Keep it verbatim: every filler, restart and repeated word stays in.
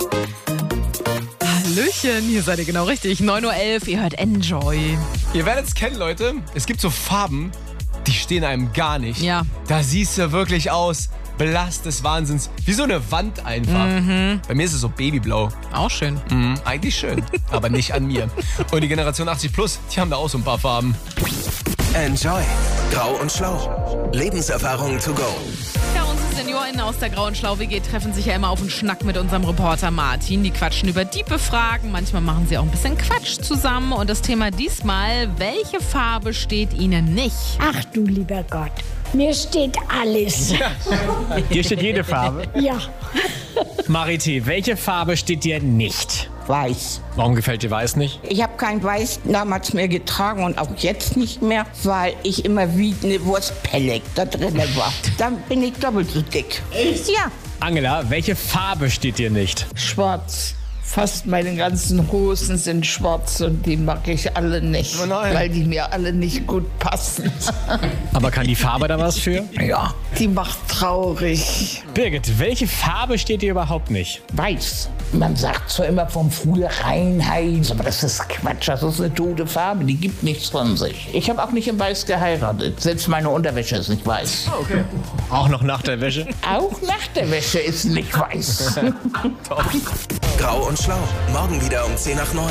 Hallöchen, hier seid ihr genau richtig. neun Uhr elf, ihr hört Enjoy. Ihr werdet es kennen, Leute. Es gibt so Farben, die stehen einem gar nicht. Ja. Da siehst du wirklich aus, blass des Wahnsinns. Wie so eine Wand einfach. Mhm. Bei mir ist es so babyblau. Auch schön. Mhm, eigentlich schön, aber nicht an mir. Und die Generation achtzig plus, die haben da auch so ein paar Farben. Enjoy. Grau und Schlau. Lebenserfahrung to go. Ja, unsere SeniorInnen aus der Grau- und Schlau-W G treffen sich ja immer auf einen Schnack mit unserem Reporter Martin. Die quatschen über diepe Fragen, manchmal machen sie auch ein bisschen Quatsch zusammen. Und das Thema diesmal, welche Farbe steht ihnen nicht? Ach du lieber Gott, mir steht alles. Dir steht jede Farbe. Ja, Mariti, welche Farbe steht dir nicht? Weiß. Warum gefällt dir Weiß nicht? Ich habe kein Weiß damals mehr getragen und auch jetzt nicht mehr, weil ich immer wie eine Wurstpelle da drin war. Dann bin ich doppelt so dick. Echt? Ja. Angela, welche Farbe steht dir nicht? Schwarz. Fast meine ganzen Hosen sind schwarz und die mag ich alle nicht, Oh nein. weil die mir alle nicht gut passen. Aber kann die Farbe da was für? Ja, die macht traurig. Birgit, welche Farbe steht dir überhaupt nicht? Weiß. Man sagt zwar immer vom früher Reinheit, aber das ist Quatsch, das ist eine tote Farbe, die gibt nichts von sich. Ich habe auch nicht in Weiß geheiratet, selbst meine Unterwäsche ist nicht weiß. Okay. Auch noch nach der Wäsche? Auch nach der Wäsche ist nicht weiß. Grau und Schlau. Morgen wieder um zehn nach neun.